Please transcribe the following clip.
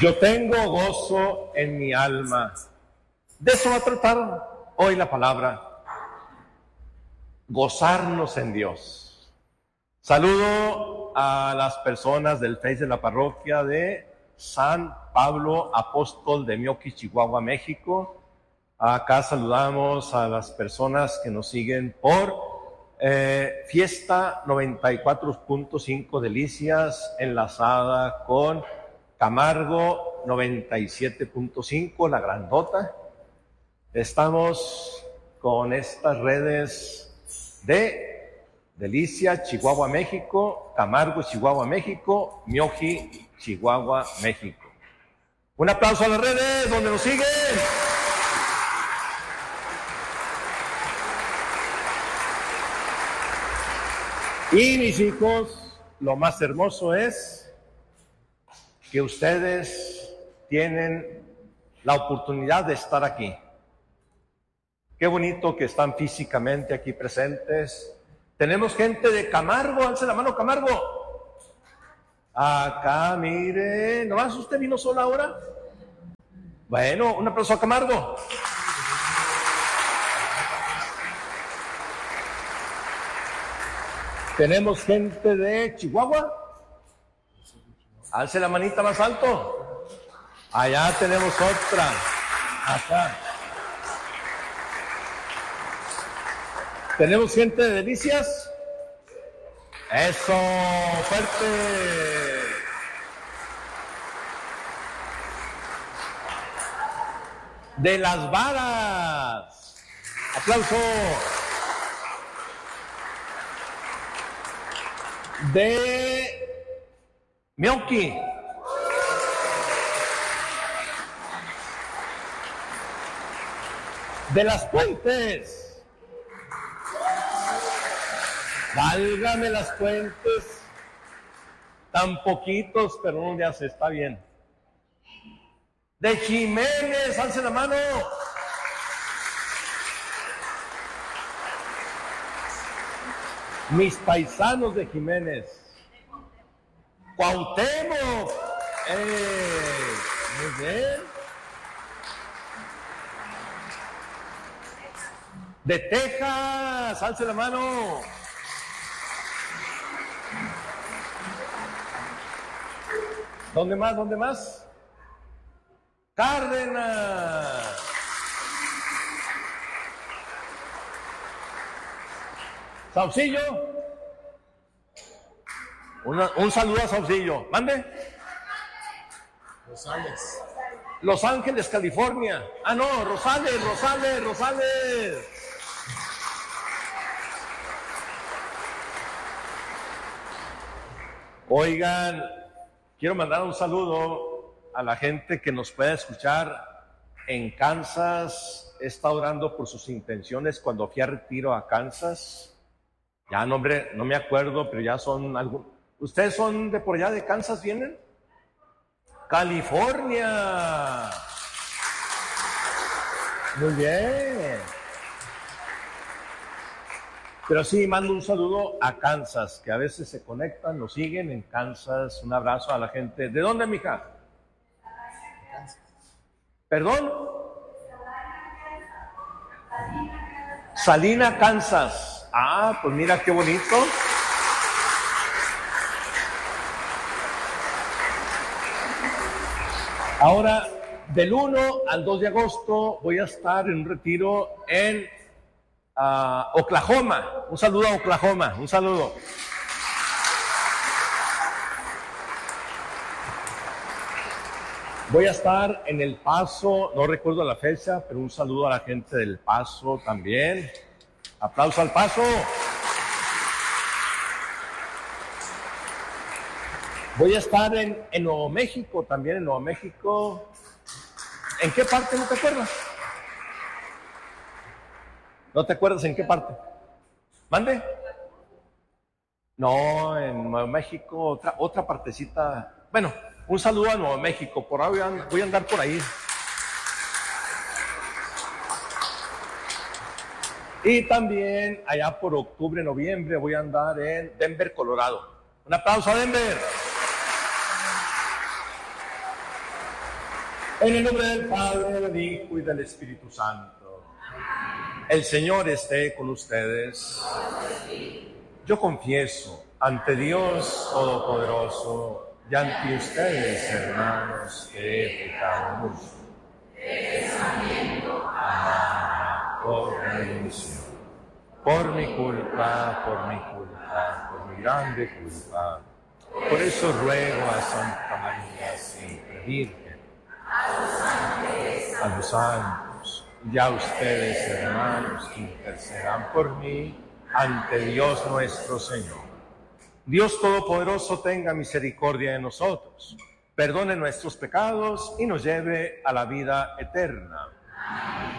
Yo tengo gozo en mi alma. De eso va a tratar hoy la palabra. Gozarnos en Dios. Saludo a las personas del Face de la parroquia de San Pablo Apóstol de Mioqui, Chihuahua, México. Acá saludamos a las personas que nos siguen por Fiesta 94.5 Delicias, enlazada con Camargo 97.5, la grandota. Estamos con estas redes de Delicia, Chihuahua, México, Camargo, Chihuahua, México, Mioqui, Chihuahua, México. Un aplauso a las redes donde nos siguen. Y mis hijos, lo más hermoso es que ustedes tienen la oportunidad de estar aquí. Qué bonito que están físicamente aquí presentes. Tenemos gente de Camargo, alce la mano, Camargo. Acá, mire, ¿nomás usted vino sola ahora? Bueno, un aplauso a Camargo. Tenemos gente de Chihuahua. Alce la manita más alto. Allá tenemos otra. Acá. Tenemos gente de Delicias. Eso, fuerte. De Las Varas. Aplauso. De Mioqui. De Las Puentes. Válgame Las Puentes. Tan poquitos, pero no le hace, está bien. De Jiménez, alce la mano. Mis paisanos de Jiménez. Cuauhtémoc. Muy bien. De Texas, alce la mano. ¿Dónde más? ¿Dónde más? Cárdenas. Saucillo. Un saludo a Saucillo. Mande. Rosales. Los Ángeles, California. Ah, no, Rosales. Oigan, quiero mandar un saludo a la gente que nos puede escuchar en Kansas. He estado orando por sus intenciones cuando fui a retiro a Kansas. Ya, no, hombre, no me acuerdo, pero ya son algunos. ¿Ustedes son de por allá de Kansas, vienen? California. Muy bien. Pero sí, mando un saludo a Kansas, que a veces se conectan, nos siguen en Kansas. Un abrazo a la gente. ¿De dónde, mija? ¿Perdón? Salina, Kansas. Ah, pues mira qué bonito. Ahora, del 1 al 2 de agosto voy a estar en un retiro en Oklahoma. Un saludo a Oklahoma, un saludo. Voy a estar en El Paso, no recuerdo la fecha, pero un saludo a la gente del Paso también. Aplauso al Paso. Voy a estar en Nuevo México, también en Nuevo México. ¿En qué parte no te acuerdas? ¿No te acuerdas en qué parte? ¿Mande? No, en Nuevo México, otra partecita. Bueno, un saludo a Nuevo México. Por ahora voy a andar por ahí. Y también allá por octubre, noviembre voy a andar en Denver, Colorado. Un aplauso a Denver. En el nombre del Padre, del Hijo y del Espíritu Santo. El Señor esté con ustedes. Yo confieso ante Dios Todopoderoso y ante ustedes, hermanos, que he pecado mucho. Por mi culpa, por mi grande culpa. Por eso ruego a Santa María, siempre Virgen, a los santos, y a ustedes, hermanos, que intercedan por mí ante Dios nuestro Señor. Dios Todopoderoso tenga misericordia de nosotros, perdone nuestros pecados y nos lleve a la vida eterna.